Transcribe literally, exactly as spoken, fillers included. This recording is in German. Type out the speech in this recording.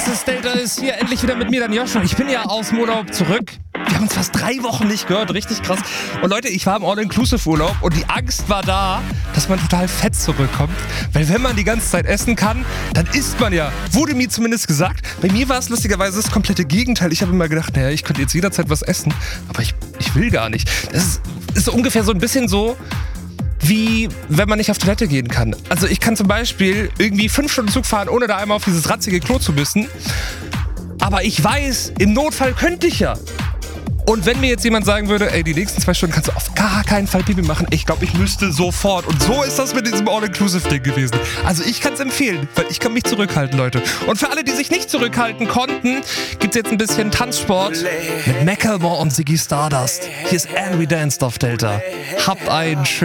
Es ist Delta ist hier endlich wieder mit mir, dann Joshua. Ich bin ja aus dem Urlaub zurück. Wir haben uns fast drei Wochen nicht gehört, richtig krass. Und Leute, ich war im All-Inclusive-Urlaub und die Angst war da, dass man total fett zurückkommt. Weil wenn man die ganze Zeit essen kann, dann isst man ja. Wurde mir zumindest gesagt. Bei mir war es lustigerweise das komplette Gegenteil. Ich habe immer gedacht, naja, ich könnte jetzt jederzeit was essen, aber ich, ich will gar nicht. Das ist, ist so ungefähr so ein bisschen so, wie wenn man nicht auf Toilette gehen kann. Also ich kann zum Beispiel irgendwie fünf Stunden Zug fahren, ohne da einmal auf dieses ratzige Klo zu müssen. Aber ich weiß, im Notfall könnte ich ja. Und wenn mir jetzt jemand sagen würde, ey, die nächsten zwei Stunden kannst du auf gar keinen Fall Pipi machen, ich glaube, ich müsste sofort. Und so ist das mit diesem All-Inclusive-Ding gewesen. Also ich kann es empfehlen, weil ich kann mich zurückhalten, Leute. Und für alle, die sich nicht zurückhalten konnten, gibt es jetzt ein bisschen Tanzsport mit Macklemore und Ziggy Stardust. Hier ist And We Danced auf Delta. Habt einen schönen